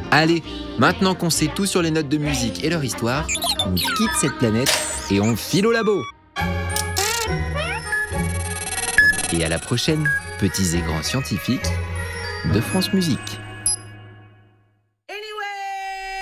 Allez, maintenant qu'on sait tout sur les notes de musique et leur histoire, on quitte cette planète et on file au labo. Et à la prochaine, petits et grands scientifiques de France Musique.